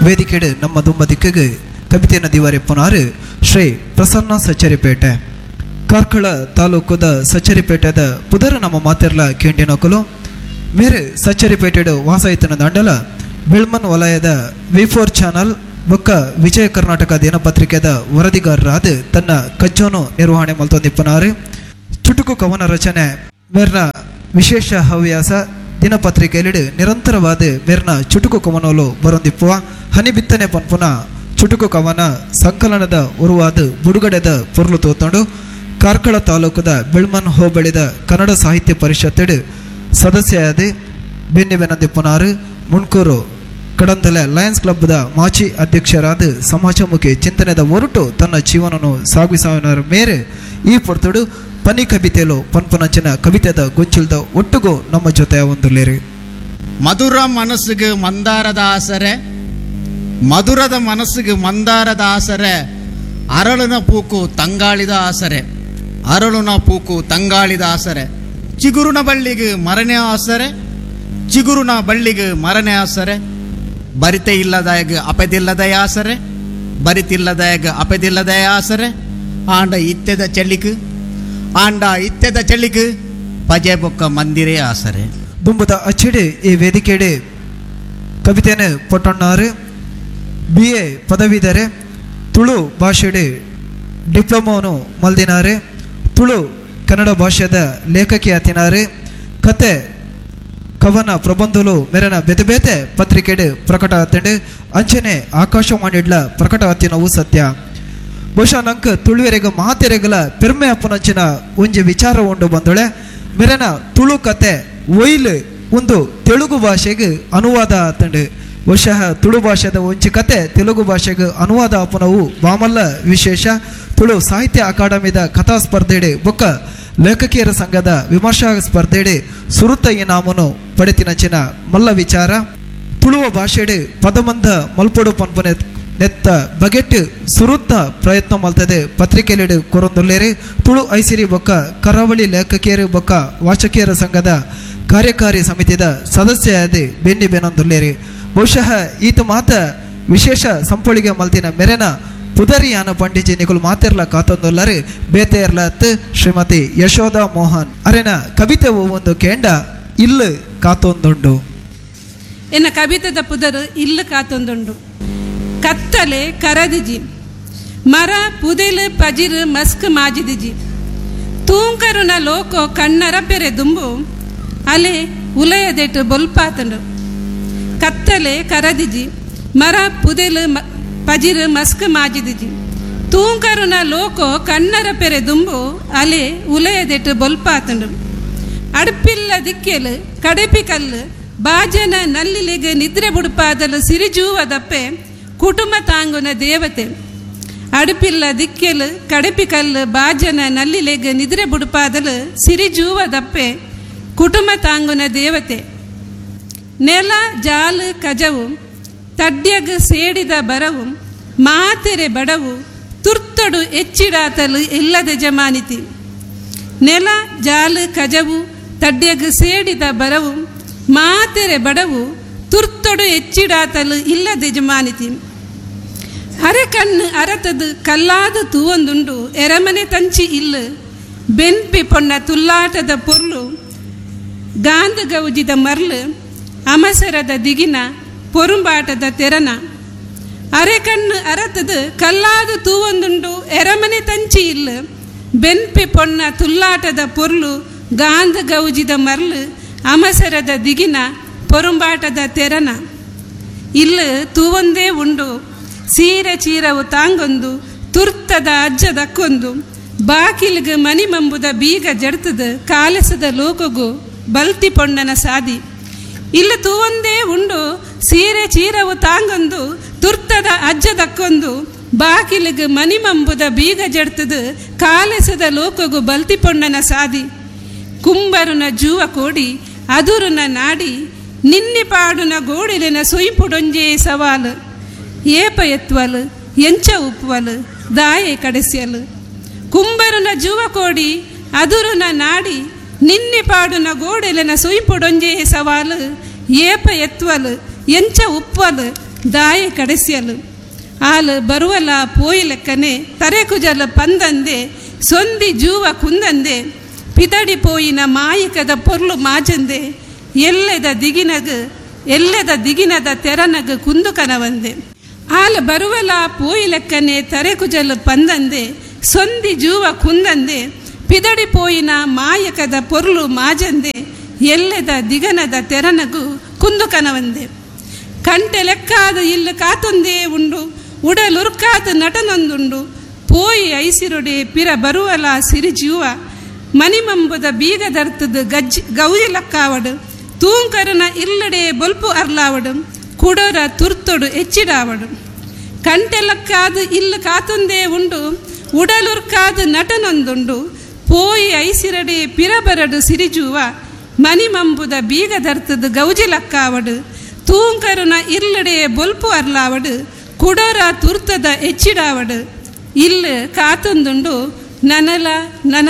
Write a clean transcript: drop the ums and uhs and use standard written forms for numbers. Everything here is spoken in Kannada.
ವೇದಿಕೆಡು ನಮ್ಮ ದುಂಬ ದಿಕ್ಕಿಗೆ ಕವಿತೆಯನ್ನು ದಿವಾರಿ ಪುನಾರು ಶ್ರೀ ಪ್ರಸನ್ನ ಸಚ್ಚರಿಪೇಟೆ ಕಾರ್ಕಳ ತಾಲೂಕುದ ಸಚ್ಚರಿಪೇಟೆದ ಪುದರ ನಮ್ಮ ಮಾತೆರ್ಲ ಕೇಂಡಿನಕಲು ಮೇರೆ ಸಚ್ಚರಿಪೇಟೆಡು ವಾಸಾಯಿತನ ದಂಡಲ ಬಿಳ್ಮನ್ ವಲಯದ V4 ಚಾನಲ್ ಬೊಕ್ಕ ವಿಜಯ ಕರ್ನಾಟಕ ದಿನಪತ್ರಿಕೆದ ವರದಿಗಾರರಾದ ತನ್ನ ಕಜ್ಜೋನು ನಿರ್ವಹಣೆ ಮಲ್ತೊಂದಿಪ್ಪನಾರು ಚುಟುಕು ಕವನ ರಚನೆ ಮೇರ್ನ ವಿಶೇಷ ಹವ್ಯಾಸ ದಿನಪತ್ರಿಕೆಯಲ್ಲಿ ನಿರಂತರವಾದ ಮೇರ್ನ ಚುಟುಕು ಕವನಲು ಬರೊಂದಿಪ್ಪುವ ಹನಿ ಬಿತ್ತನೆ ಪನ್ಪುನ ಚುಟುಕು ಕವನ ಸಂಕಲನದ ಉರುವಾದ ಬುಡುಗಡೆದ ಪೊರ್ಲು ತೋತೊಂಡು ಕಾರ್ಕಳ ತಾಲೂಕದ ಬಿಳ್ಮನ್ ಹೋಬಳಿದ ಕನ್ನಡ ಸಾಹಿತ್ಯ ಪರಿಷತ್ತಿಡು ಸದಸ್ಯರಾದ ಬೆನ್ನಿಬೆನಂದಿಪ್ಪನಾರು ಮುಣ್ಕೂರು ಕಡಂದಲೆ ಲಯನ್ಸ್ ಕ್ಲಬ್ದ ಮಾಜಿ ಅಧ್ಯಕ್ಷರಾದ ಸಮಾಜಮುಖಿ ಚಿಂತನೆದ ಹೊರಟು ತನ್ನ ಜೀವನವನ್ನು ಸಾಗಿಸುವವರ ಮೇರೆ ಈ ಪೊರ್ತುಡು ಪನಿ ಕವಿತೆಲು ಪನ್ಪುನಂಚಿನ ಕವಿತೆದ ಗೊಂಚಿಲ್ದ ಒಟ್ಟುಗೂ ನಮ್ಮ ಜೊತೆ ಒಂದುಲೇರಿ ಮಧುರ ಮನಸ್ಸಿಗೆ ಮಂದಾರದ ಆಸರೆ ಮಧುರದ ಮನಸ್ಸಿಗೆ ಮಂದಾರದ ಆಸರೆ ಅರಳಿನ ಪೂಕು ತಂಗಾಳಿದ ಆಸರೆ ಅರಳುನ ಪೂಕು ತಂಗಾಳಿದ ಆಸರೆ ಚಿಗುರುನ ಬಳ್ಳಿಗೆ ಮರನೆ ಆಸರೆ ಚಿಗುರುನ ಬಳ್ಳಿಗೆ ಮರನೆ ಆಸರೆ ಬರಿತೆ ಇಲ್ಲದಾಯಗ ಅಪೆದಿಲ್ಲದ ಆಸರೆ ಬರಿತಿಲ್ಲದಾಯಗ ಅಪೆದಿಲ್ಲದ ಆಸರೆ ಆಂಡ ಇತ್ತೆದ ಚಳಿಕು ಆಂಡ ಇತ್ತೆದ ಚಳಿಕು ಪಜೆ ಬೊಕ್ಕ ಮಂದಿರೇ ಆಸರೆ ದುಂಬದ ಅಚ್ಚಿಡೆ ಈ ವೇದಿಕೆಡೆ ಕವಿತೆಯನ್ನು ಪೊಟ್ಟಣ್ಣಾರು BA ಪದವೀಧರೆ ತುಳು ಭಾಷೆಡೆ ಡಿಪ್ಲೊಮೋನು ಮಲ್ದಿನಾರೆ ತುಳು ಕನ್ನಡ ಭಾಷೆದ ಲೇಖಕಿ ಆತಿನಾರೆ ಕತೆ ಕವನ ಪ್ರಬಂಧಲು ಮೆರನ ಬೇತೆ ಬೇತೆ ಪತ್ರಿಕೆಡೆ ಪ್ರಕಟ ಆತಂಡು ಅಂಚನೆ ಆಕಾಶವಾಣಿಡ್ಲ ಪ್ರಕಟ ಆತಿನವು ಸತ್ಯ ಬಹುಶಃ ನಂಗೆ ತುಳುವೆರೆಗ ಮಾತೆರೆಗಲ ಪೆರ್ಮೆ ಅಪ್ಪನಂಚಿನ ಒಂಜಿ ವಿಚಾರ ಉಂಡು ಬಂದೊಳೆ ಮೆರನ ತುಳು ಕತೆ ಒಯ್ಲು ಒಂದು ತೆಲುಗು ಭಾಷೆಗೆ ಅನುವಾದ ಆತಂಡು ಬಹುಶಃ ತುಳು ಭಾಷೆದ ಒಂಚಿ ಕತೆ ತೆಲುಗು ಭಾಷೆಗೆ ಅನುವಾದ ಅಪ್ಪನವು ಬಾಮಲ್ಲ ವಿಶೇಷ ತುಳು ಸಾಹಿತ್ಯ ಅಕಾಡೆಮಿದ ಕಥಾ ಸ್ಪರ್ಧೆಡೆ ಬೊಕ್ಕ ಲೇಖಕಿಯರ ಸಂಘದ ವಿಮರ್ಶಾ ಸ್ಪರ್ಧೆಡೆ ಸುರುತ್ತ ಇನಾಮನು ಪಡೆತಿನಂಚಿನ ಮಲ್ಲ ವಿಚಾರ ತುಳುವ ಭಾಷೆಡೆ ಪದಮಂದ ಮಲ್ಪೊಡು ಪನ್ಪನೆ ನೆತ್ತ ಬಗೆಟ್ ಸುರುತ್ತ ಪ್ರಯತ್ನ ಮಲ್ತದೆ ಪತ್ರಿಕೆಲೆಡು ಕೊರೊಂದುಲ್ಲೇರಿ ತುಳು ಐಸಿರಿ ಬೊಕ್ಕ ಕರಾವಳಿ ಲೇಖಕಿಯರು ಬೊಕ್ಕ ವಾಚಕಿಯರ ಸಂಘದ ಕಾರ್ಯಕಾರಿ ಸಮಿತಿದ ಸದಸ್ಯರಾದ ಬೆನ್ನಿ ಬೆನೊಂದುಲ್ಲೇರಿ ಬಹುಶಃ ಈತ ಮಾತ ವಿಶೇಷ ಸಂಪೊಳಿಗೆ ಮಲ್ತಿನ ಮೆರೆನ ಪುದರಿಯಾನ ಪಂಡಿಜಿ ನಿಕುಲು ಮಾತೆರ್ಲ ಕಾತೊಂದುಲ್ಲರು ಬೇತೆಯರ್ಲತ್ ಶ್ರೀಮತಿ ಯಶೋಧ ಮೋಹನ್ ಅರೆನ ಕವಿತೆ ಒಂದು ಕೇಂಡ ಇಲ್ಲು ಕಾತೊಂದುಂಡು ಎನ್ನ ಕವಿತೆದ ಪುದರು ಇಲ್ಲು ಕಾತೊಂದುಂಡು ಕತ್ತಲೆ ಕರದಿಜಿ ಮರ ಪುದೆಲು ಪಜಿರು ಮಸ್ಕ್ ಮಾಜಿದಿಜಿ ತೂಂಕರುನ ಲೋಕೋ ಕಣ್ಣರ ಪೆರೆ ದುಂಬು ಅಲೆ ಉಲಯದೆಟ್ಟು ಬೊಲ್ಪಾತಂಡು ಕತ್ತಲೆ ಕರದಿಜಿ ಮರ ಪುದೆಲು ಪಜಿರು ಮಸ್ಕ್ ಮಾಜಿದಿಜಿ ತೂಂಕರುನ ಲೋಕೋ ಕಣ್ಣರ ಪೆರೆ ದುಂಬು ಅಲೆ ಉಲಯದೆಟ್ಟು ಬೊಲ್ಪಾತಂಡು ಅಡುಪಿಲ್ಲ ದಿಕ್ಕೆಲು ಕಡೆಪಿ ಕಲ್ಲು ಬಾಜನ ನಲ್ಲಿಲೆಗೆ ನಿದ್ರೆ ಬುಡುಪಾದಲು ಸಿರಿಜೂವ ದಪ್ಪೆ ಕುಟುಂಬ ತಾಂಗುನ ದೇವತೆ ಅಡುಪಿಲ್ಲ ದಿಕ್ಕೆಲು ಕಡೆಪಿ ಕಲ್ಲು ಬಾಜನ ನಲ್ಲಿಲೆಗೆ ನಿದ್ರೆ ಬುಡುಪಾದಲು ಸಿರಿಜೂವ ದಪ್ಪೆ ಕುಟುಂಬ ತಾಂಗುನ ದೇವತೆ ನೆಲ ಜಾಲು ಕಜವು ತಡ್ಯಗ ಸೇಡಿದ ಬರವು ಮಾತೆರೆ ಬಡವು ತುರ್ತಡು ಎಚ್ಚಿಡಾತಲು ಇಲ್ಲದ ಜಮಾನಿತಿ ನೆಲ ಜಾಲು ಕಜವು ತಡ್ಯಗ ಸೇಡಿದ ಬರವು ಮಾತೆರೆ ಬಡವು ತುರ್ತೊಡು ಎಚ್ಚಿಡಾತಲು ಇಲ್ಲದ ಜಮಾನಿತಿ ಅರೆಕಣ್ಣು ಅರತದು ಕಲ್ಲಾದು ತೂವೊಂದುಂಡು ಎರಮನೆ ತಂಚಿ ಇಲ್ಲು ಬೆನ್ಪಿ ಪೊಣ್ಣ ತುಲ್ಲಾಟದ ಪೊರ್ಲು ಗಾಂಧ ಗೌಜಿದ ಮರ್ಲು ಅಮಸರದ ದಿಗಿನ ಪೊರುಂಬಾಟದ ತೆರನ ಅರೆಕಣ್ಣು ಅರತದು ಕಲ್ಲಾದು ತೂವೊಂದುಂಡು ಎರಮನೆ ತಂಚಿ ಇಲ್ಲು ಬೆನ್ಪಿ ಪೊಣ್ಣ ತುಲ್ಲಾಟದ ಪೊರ್ಲು ಗಾಂಧ ಗೌಜಿದ ಮರ್ಲು ಅಮಸರದ ದಿಗಿನ ಪೊರುಂಬಾಟದ ತೆರನ ಇಲ್ಲು ತೂವೊಂದೇ ಉಂಡು ಸೀರೆ ಚೀರವು ತಾಂಗೊಂದು ತುರ್ತದ ಅಜ್ಜದಕ್ಕೊಂದು ಬಾಕಿಲ್ಗೆ ಮನಿ ಮಂಬುದ ಬೀಗ ಜಡ್ತದ ಕಾಲಸದ ಲೋಕಗೂ ಬಲ್ತಿ ಪೊಣ್ಣನ ಸಾದಿ ಇಲ್ಲಿ ತೂವೊಂದೇ ಉಂಡು ಸೀರೆ ಚೀರವು ತಾಂಗೊಂದು ತುರ್ತದ ಅಜ್ಜದಕ್ಕೊಂದು ಬಾಕಿಲಿಗೆ ಮನಿ ಮಂಬುದ ಬೀಗ ಜಡ್ತದ ಕಾಲಸದ ಲೋಕಗೂ ಬಲ್ತಿ ಪೊಣ್ಣನ ಸಾದಿ ಕುಂಬರುನ ಜೂವ ಕೋಡಿ ಅದುರುನ ನಾಡಿ ನಿನ್ನಿ ಪಾಡುನ ಗೋಡಿಲಿನ ಸೊಯ್ಪುಡೊಂಜೇ ಸವಾಲು ಏಪ ಎತ್ವಲು ಎಂಚ ಉಪ್ಪುವಲು ದಾಯೆ ಕಡೆಸ್ಯಲು ಕುಂಬರುನ ಜುವ ಕೋಡಿ ಅದುರುನ ನಾಡಿ ನಿನ್ನೆ ಪಾಡುನ ಗೋಡೆಲಿನ ಸೊಯ್ಪುಡೊಂಜೇ ಸವಾಲು ಏಪ ಎತ್ವಲು ಎಂಚ ಉಪ್ಪಲು ದಾಯ ಕಡೆಸಿಯಲು ಆಲು ಬರುವಲ ಪೋಯಿಲೆಕ್ಕನೆ ತರೆಕುಜಲು ಪಂದಂದೆ ಸೊಂದಿ ಜೂವ ಕುಂದಂದೆ ಪಿದಡಿ ಪೋಯಿನ ಮಾಯಿಕದ ಪೊರ್ಲು ಮಾಜಂದೆ ಎಲ್ಲೆದ ದಿಗಿನದ ತೆರನಗ ಕುಂದುಕನವಂದೆ ಆಲು ಬರುವಲ ಪೋಯಿಲೆಕ್ಕನೆ ತರೆಕುಜಲು ಪಂದಂದೆ ಸೊಂದಿ ಜೂವ ಕುಂದಂದೆ ಪಿದಡಿ ಪೋಯಿನ ಮಾಯಕದ ಪೊರ್ಲು ಮಾಜಂದೆ ಎಲ್ಲೆದ ದಿಗನದ ತೆರನಗು ಕುಂದುಕನವಂದೆ ಕಂಟೆ ಲೆಕ್ಕಾದ ಇಲ್ಲಿ ಕಾತೊಂದೇ ಉಂಡು ಉಡಲುರ್ಕಾದ ನಟನೊಂದುಂಡು ಪೋಯಿ ಐಸಿರುಡೆ ಪಿರ ಬರುವಲ ಸಿರಿಜೀವ ಮನಿಮಂಬುದ ಬೀಗದರ್ತದ ಗೌಜಿ ಲಕ್ಕಾವಡು ತೂಂಕರನ ಇಲ್ಲಡೆ ಬೊಲ್ಪು ಅರ್ಲಾವಡು ಕುಡರ ತುರ್ತೊಡು ಹೆಚ್ಚಿಡಾವಡು ಕಂಟೆ ಲೆಕ್ಕಾದ ಇಲ್ಲಿ ಕಾತೊಂದೇ ಉಂಡು ಉಡಲುರ್ಕಾದ ನಟನೊಂದುಂಡು ಪೋಯಿ ಐಸಿರಡೆ ಪಿರಬರಡು ಸಿರಿಜುವ ಮನಿಮಂಬುದ ಬೀಗದರ್ತದ ಗೌಜಿ ಲಕ್ಕಾವಡು ತೂಂಕರುನ ಇಲ್ಲಡೆ ಬೊಲ್ಪು ಅರ್ಲಾವಡು ಕುಡೋರ ತುರ್ತದ ಹೆಚ್ಚಿಡಾವಡು ಇಲ್ಲಿ ಕಾತೊಂದುಂಡು ನನಲ